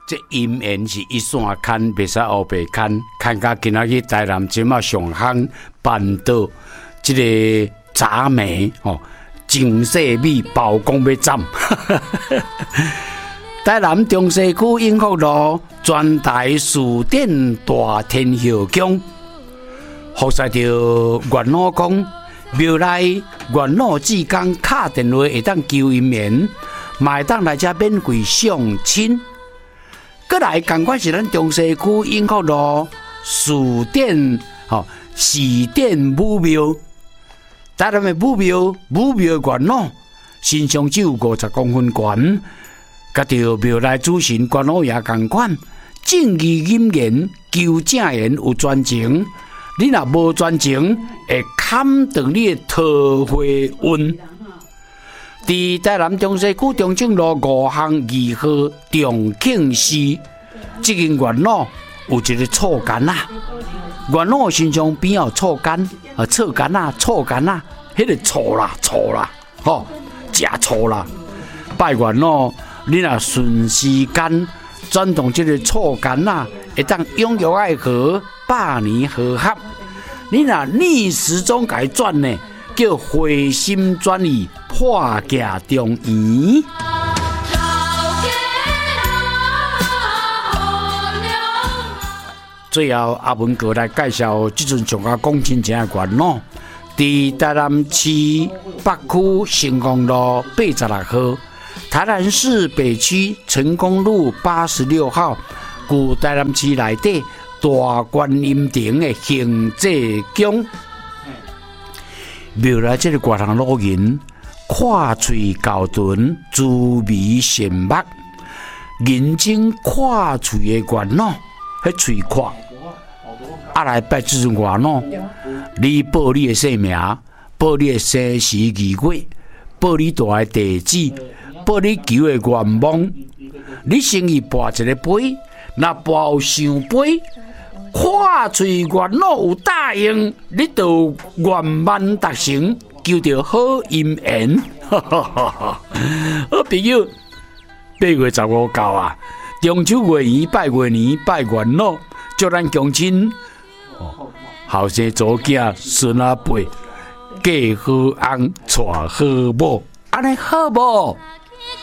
这姻缘是一线牵，袂使后白牵，牵到今仔日台南即马上巷办到这个杂梅哦，景色美，曝光要斩。台南中西区永福路全台书店大天后宫，服侍着元老公庙内元老志工敲电话会当求姻缘，嘛会当来遮免费相亲。过来，同款是咱中西区永福路书店四店武庙，台南的武庙元老身上只有50公分悬。甲着庙内主神关老爷同款，正义nghiêm言，求正言有专情。你若无专情，会砍断你的桃花运。伫台南中西区中正路5巷2號重庆市，这间元老有一个醋柑啊，元老身上边有醋柑醋柑啊，迄个醋啦，食醋啦，拜元老。你若顺时间转动这个醋柑啊，会当永浴爱河，100年和合。你若逆时钟改转呢，叫回心转意，破镜重圆。最后阿文哥来介绍这阵上甲讲真正的元老，伫台南市北区成功路86號。台南市北区成功路86號，旧台南市内底大观音亭的行者宫，庙内这个大堂老人，看嘴高臀，滋眉善目，认真看嘴的元老，迄嘴看，来拜这阵元老，你报你的姓名，报你的生时日月，报你大的地址。报你求的愿望，你先去跋一个杯，若跋有上杯，看嘴元老有答应，你就愿望达成，求到好姻缘。好朋友，8月15到啊，中秋月圆拜月年拜元老，祝咱乡亲后生祖囝孙阿辈，嫁好翁，娶好某，安尼好无？